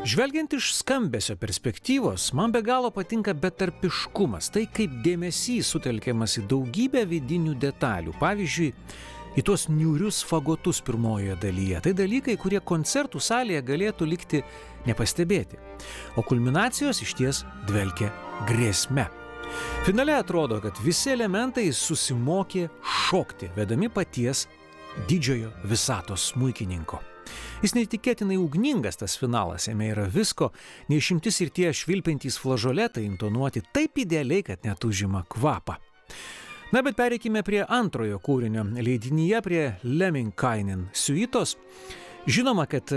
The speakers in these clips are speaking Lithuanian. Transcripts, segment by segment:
Žvelgiant iš skambesio perspektyvos, man be galo patinka betarpiškumas, tai kaip dėmesys sutelkiamas į daugybę vidinių detalių. Pavyzdžiui, į tuos niūrius fagotus pirmojoje dalyje. Tai dalykai, kurie koncertų salėje galėtų likti nepastebėti. O kulminacijos išties dvelkia grėsme. Finale atrodo, kad visi elementai susimokė šokti, vedami paties didžiojo visatos smuikininko. Jis neįtikėtinai ugningas tas finalas, jame yra visko, neišimtis ir tie švilpiantys flažoletai intonuoti taip idealiai, kad net užima kvapą. Na, bet pereikime prie antrojo kūrinio, leidinyje prie Lemminkainen siuitos. Žinoma, kad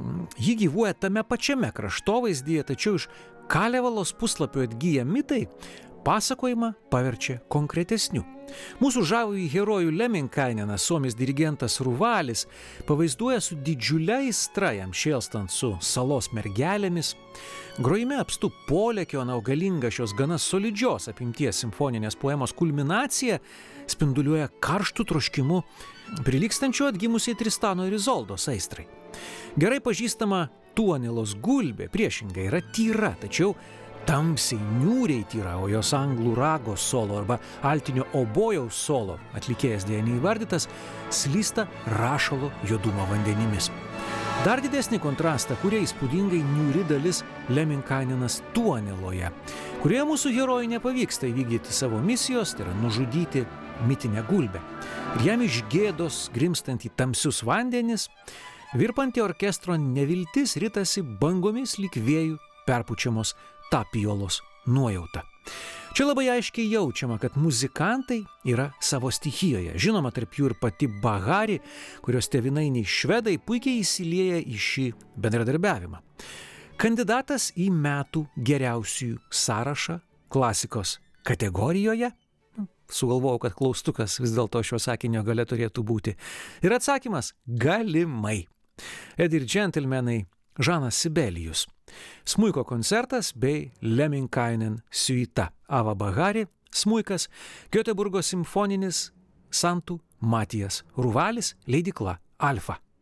ji gyvuoja tame pačiame kraštovaizdyje, tačiau iš Kalevalos puslapio atgyja mitai, pasakojimą paverčia konkretesniu. Mūsų žavųjį herojų Lemminkaineną suomis dirigentas Ruvalis pavaizduoja su didžiulia aistra jam šėlstant su salos mergelėmis. Grojime apstu polėkio, augalinga šios gana solidžios apimties simfoninės poemos kulminacija spinduliuoja karštų troškimu, prilygstančiu atgimusiai Tristano ir Izoldos aistrai. Gerai pažįstama Tuonilos gulbė priešingai yra tyra, tačiau tamsiai niūriai tyra, o jos anglų rago solo arba altinio obojaus solo, atlikėjas dėja neįvardytas, slysta rašalo juodumo vandenimis. Dar didesnį kontrastą kuria įspūdingai niūri dalis Lemminkainenas Tuoniloje, kurioje mūsų herojui nepavyksta įvykdyti savo misijos, tai yra nužudyti mitinę gulbę. Ir jam iš gėdos, grimstant į tamsius vandenis, virpanti orkestro neviltis ritasi bangomis lyg vėjų perpučiamos tapiolos nuojauta. Čia labai aiškiai jaučiama, kad muzikantai yra savo stichijoje. Žinoma, tarp jų ir pati Bahari, kurios tėvynainiai švedai puikiai įsilieja į šį bendradarbiavimą. Kandidatas į metų geriausiųjų sąrašą klasikos kategorijoje. Sugalvojau, kad klaustukas vis dėlto šio sakinio gale turėtų būti. Ir atsakymas – galimai. Edi ir džentelmenai, Žanas Sibelijus. Smuiko koncertas bei Lemminkainen siuita. Ava Bahari, smuikas, Gioteburgo simfoninis Santu Matijas Ruvalis, leidykla Alfa.